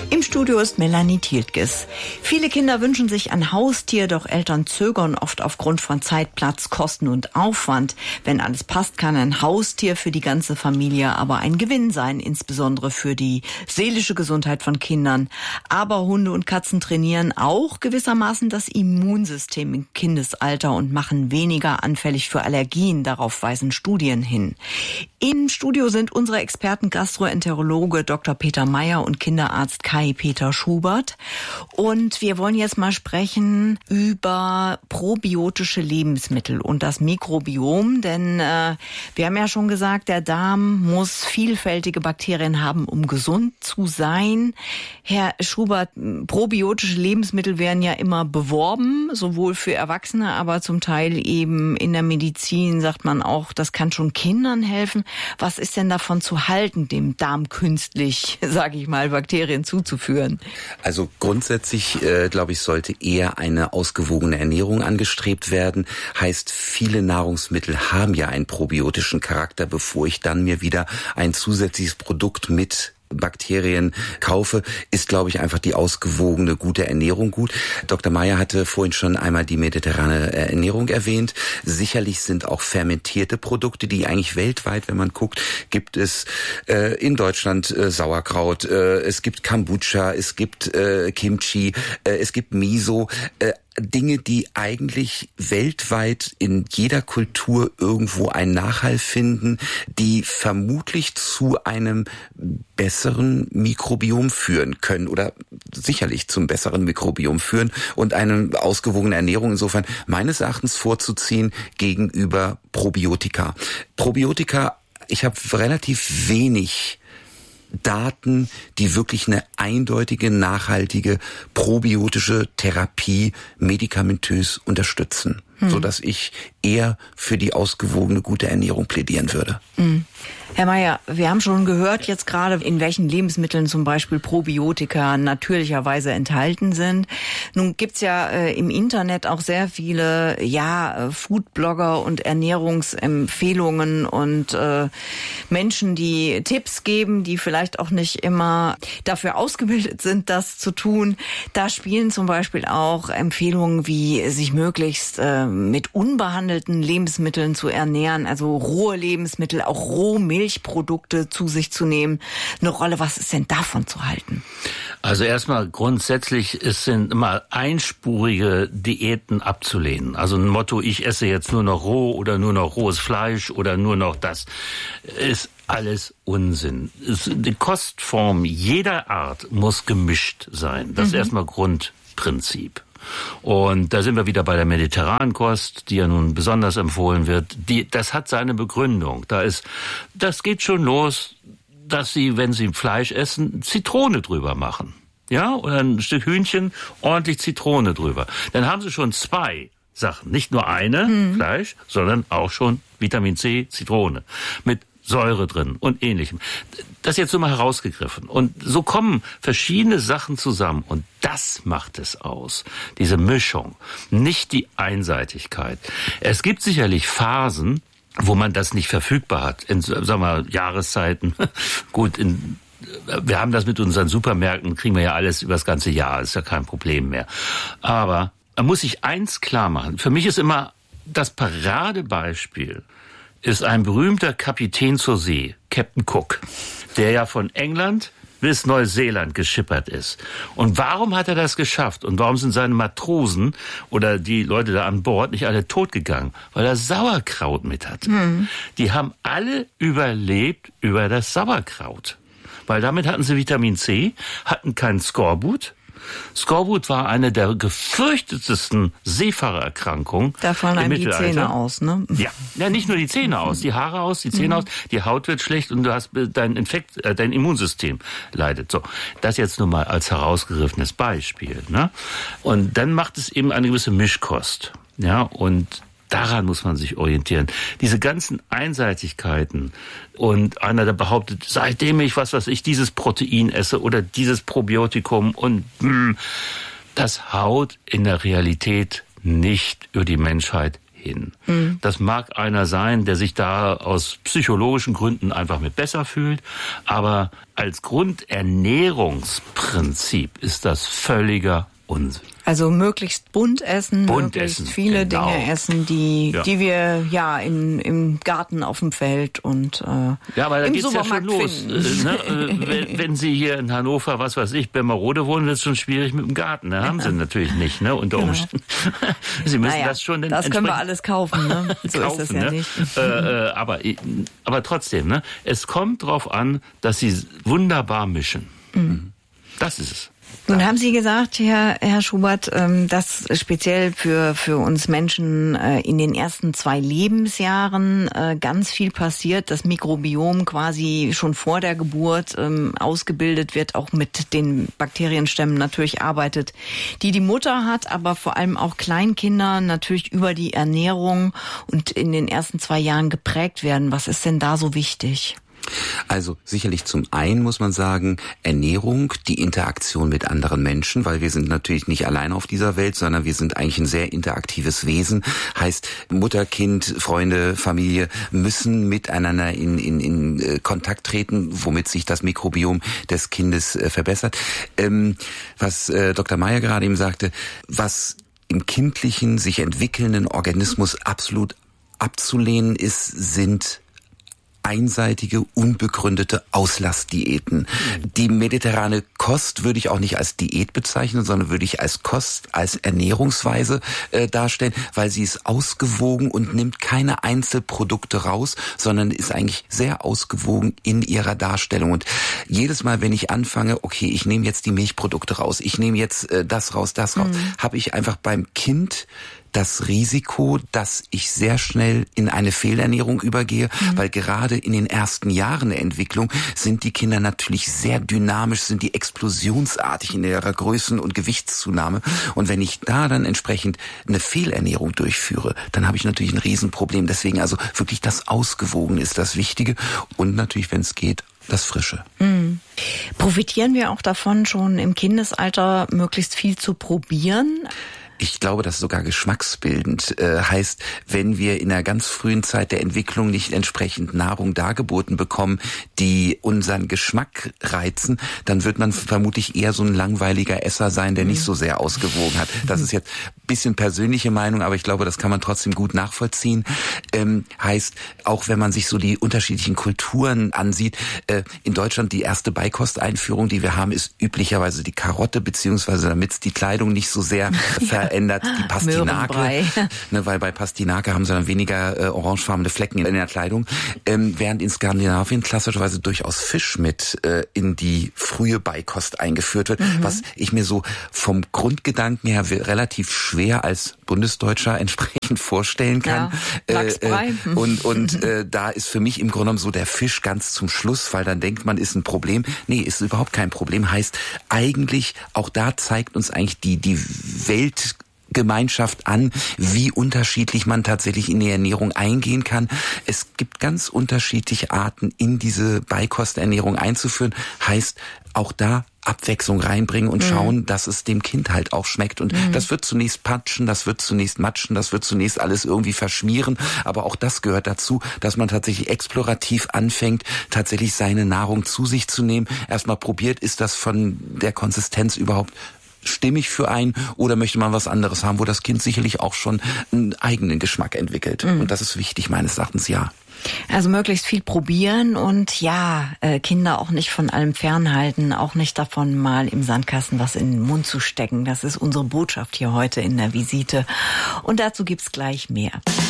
Im Studio ist Melanie Tieltges. Viele Kinder wünschen sich ein Haustier, doch Eltern zögern oft aufgrund von Zeit, Platz, Kosten und Aufwand. Wenn alles passt, kann ein Haustier für die ganze Familie aber ein Gewinn sein, insbesondere für die seelische Gesundheit von Kindern. Aber Hunde und Katzen trainieren auch gewissermaßen das Immunsystem im Kindesalter und machen weniger anfällig für Allergien. Darauf weisen Studien hin. Im Studio sind unsere Experten Gastroenterologe Dr. Peter Meyer und Kinderarzt Kai-Peter Schubert. Und wir wollen jetzt mal sprechen über probiotische Lebensmittel und das Mikrobiom. Denn wir haben ja schon gesagt, der Darm muss vielfältige Bakterien haben, um gesund zu sein. Herr Schubert, probiotische Lebensmittel werden ja immer beworben, sowohl für Erwachsene, aber zum Teil eben in der Medizin sagt man auch, das kann schon Kindern helfen. Was ist denn davon zu halten, dem Darm künstlich, sage ich mal, Bakterien zuzuführen? Also grundsätzlich, glaube ich, sollte eher eine ausgewogene Ernährung angestrebt werden. Heißt, viele Nahrungsmittel haben ja einen probiotischen Charakter, bevor ich dann mir wieder ein zusätzliches Produkt mit Bakterien kaufe, ist, glaube ich, einfach die ausgewogene, gute Ernährung gut. Dr. Meyer hatte vorhin schon einmal die mediterrane Ernährung erwähnt. Sicherlich sind auch fermentierte Produkte, die eigentlich weltweit, wenn man guckt, gibt es in Deutschland Sauerkraut, es gibt Kombucha, es gibt Kimchi, es gibt Miso, Dinge, die eigentlich weltweit in jeder Kultur irgendwo einen Nachhall finden, die vermutlich zu einem besseren Mikrobiom führen können oder sicherlich zum besseren Mikrobiom führen und eine ausgewogene Ernährung insofern meines Erachtens vorzuziehen gegenüber Probiotika. Probiotika, ich habe relativ wenig Daten, die wirklich eine eindeutige, nachhaltige probiotische Therapie medikamentös unterstützen, sodass ich eher für die ausgewogene, gute Ernährung plädieren würde. Herr Meyer, wir haben schon gehört jetzt gerade, in welchen Lebensmitteln zum Beispiel Probiotika natürlicherweise enthalten sind. Nun gibt's ja im Internet auch sehr viele Foodblogger und Ernährungsempfehlungen und Menschen, die Tipps geben, die vielleicht auch nicht immer dafür ausgebildet sind, das zu tun. Da spielen zum Beispiel auch Empfehlungen, wie sich möglichst mit unbehandelten Lebensmitteln zu ernähren, also rohe Lebensmittel, auch Rohmilchprodukte zu sich zu nehmen, eine Rolle. Was ist denn davon zu halten? Also erstmal grundsätzlich, es sind immer einspurige Diäten abzulehnen. Also ein Motto, ich esse jetzt nur noch roh oder nur noch rohes Fleisch oder nur noch das, ist alles Unsinn. Die Kostform jeder Art muss gemischt sein. Das ist erstmal Grundprinzip. Und da sind wir wieder bei der mediterranen Kost, die ja nun besonders empfohlen wird. Das hat seine Begründung. Das geht schon los, dass Sie, wenn Sie Fleisch essen, Zitrone drüber machen. Ja, oder ein Stück Hühnchen, ordentlich Zitrone drüber. Dann haben Sie schon 2 Sachen. Nicht nur eine, Fleisch, sondern auch schon Vitamin C, Zitrone. Mit Säure drin und Ähnlichem. Das jetzt so mal herausgegriffen. Und so kommen verschiedene Sachen zusammen. Und das macht es aus. Diese Mischung. Nicht die Einseitigkeit. Es gibt sicherlich Phasen, wo man das nicht verfügbar hat. In, sagen wir, Jahreszeiten. Gut, wir haben das mit unseren Supermärkten, kriegen wir ja alles über das ganze Jahr. Ist ja kein Problem mehr. Aber man muss sich eins klar machen. Für mich ist immer das Paradebeispiel ist ein berühmter Kapitän zur See, Captain Cook, der ja von England bis Neuseeland geschippert ist. Und warum hat er das geschafft? Und warum sind seine Matrosen oder die Leute da an Bord nicht alle totgegangen? Weil er Sauerkraut mit hat. Die haben alle überlebt über das Sauerkraut. Weil damit hatten sie Vitamin C, hatten keinen Skorbut. Skorbut war eine der gefürchtetsten Seefahrererkrankungen. Da fallen einem die Zähne aus, ne? Ja, nicht nur die Zähne aus, die Haare aus, die Zähne aus, die Haut wird schlecht und du hast dein Immunsystem leidet. So, das jetzt nur mal als herausgegriffenes Beispiel, ne? Und dann macht es eben eine gewisse Mischkost, ja, und daran muss man sich orientieren. Diese ganzen Einseitigkeiten und einer, der behauptet, seitdem ich, dieses Protein esse oder dieses Probiotikum und das haut in der Realität nicht über die Menschheit hin. Das mag einer sein, der sich da aus psychologischen Gründen einfach mit besser fühlt, aber als Grundernährungsprinzip ist das völliger Unsinn. Also möglichst bunt essen, möglichst viele Dinge essen, die wir im Garten, auf dem Feld und aber da im geht's Supermarkt ja schon los. Wenn Sie hier in Hannover, was weiß ich, Bemmerode wohnen, wird es schon schwierig mit dem Garten. Da haben Sie natürlich nicht, ne, unter Umständen. Sie müssen das schon. Das können wir alles kaufen, ne? So kaufen, ist es ja nicht. Aber trotzdem, ne? Es kommt drauf an, dass Sie wunderbar mischen. Das ist es. Nun haben Sie gesagt, Herr Schubert, dass speziell für uns Menschen in den ersten 2 Lebensjahren ganz viel passiert, das Mikrobiom quasi schon vor der Geburt ausgebildet wird, auch mit den Bakterienstämmen natürlich arbeitet, die Mutter hat, aber vor allem auch Kleinkinder natürlich über die Ernährung und in den ersten 2 Jahren geprägt werden. Was ist denn da so wichtig? Also sicherlich zum einen muss man sagen, Ernährung, die Interaktion mit anderen Menschen, weil wir sind natürlich nicht allein auf dieser Welt, sondern wir sind eigentlich ein sehr interaktives Wesen. Heißt, Mutter, Kind, Freunde, Familie müssen miteinander in Kontakt treten, womit sich das Mikrobiom des Kindes verbessert. Was Dr. Meyer gerade eben sagte, was im kindlichen, sich entwickelnden Organismus absolut abzulehnen ist, sind einseitige, unbegründete Auslassdiäten. Die mediterrane Kost würde ich auch nicht als Diät bezeichnen, sondern würde ich als Kost, als Ernährungsweise darstellen, weil sie ist ausgewogen und nimmt keine Einzelprodukte raus, sondern ist eigentlich sehr ausgewogen in ihrer Darstellung. Und jedes Mal, wenn ich anfange, okay, ich nehme jetzt die Milchprodukte raus, ich nehme jetzt das raus, habe ich einfach beim Kind das Risiko, dass ich sehr schnell in eine Fehlernährung übergehe, weil gerade in den ersten Jahren der Entwicklung sind die Kinder natürlich sehr dynamisch, sind die explosionsartig in ihrer Größen- und Gewichtszunahme. Und wenn ich da dann entsprechend eine Fehlernährung durchführe, dann habe ich natürlich ein Riesenproblem. Deswegen also wirklich das Ausgewogene ist das Wichtige und natürlich, wenn es geht, das Frische. Profitieren wir auch davon, schon im Kindesalter möglichst viel zu probieren? Ich glaube, das ist sogar geschmacksbildend. Heißt, wenn wir in einer ganz frühen Zeit der Entwicklung nicht entsprechend Nahrung dargeboten bekommen, die unseren Geschmack reizen, dann wird man vermutlich eher so ein langweiliger Esser sein, der nicht so sehr ausgewogen hat. Das ist jetzt ein bisschen persönliche Meinung, aber ich glaube, das kann man trotzdem gut nachvollziehen. Heißt, auch wenn man sich so die unterschiedlichen Kulturen ansieht, in Deutschland die erste Beikosteinführung, die wir haben, ist üblicherweise die Karotte, beziehungsweise damit es die Kleidung nicht so sehr verändert, die Pastinake, weil bei Pastinake haben sie dann weniger orangefarbene Flecken in der Kleidung, während in Skandinavien klassischerweise durchaus Fisch mit in die frühe Beikost eingeführt wird, was ich mir so vom Grundgedanken her relativ schwer als Bundesdeutscher entsprechend vorstellen kann. Ja, Lachsbrei. Und da ist für mich im Grunde genommen so der Fisch ganz zum Schluss, weil dann denkt man, ist ein Problem. Nee, ist überhaupt kein Problem. Heißt eigentlich, auch da zeigt uns eigentlich die Weltgemeinschaft an, wie unterschiedlich man tatsächlich in die Ernährung eingehen kann. Es gibt ganz unterschiedliche Arten, in diese Beikosternährung einzuführen. Heißt, auch da Abwechslung reinbringen und schauen, dass es dem Kind halt auch schmeckt. Und das wird zunächst patschen, das wird zunächst matschen, das wird zunächst alles irgendwie verschmieren. Aber auch das gehört dazu, dass man tatsächlich explorativ anfängt, tatsächlich seine Nahrung zu sich zu nehmen. Erstmal probiert, ist das von der Konsistenz überhaupt stimmig für einen oder möchte man was anderes haben, wo das Kind sicherlich auch schon einen eigenen Geschmack entwickelt. Und das ist wichtig meines Erachtens, ja. Also möglichst viel probieren und Kinder auch nicht von allem fernhalten, auch nicht davon mal im Sandkasten was in den Mund zu stecken. Das ist unsere Botschaft hier heute in der Visite. Und dazu gibt's gleich mehr.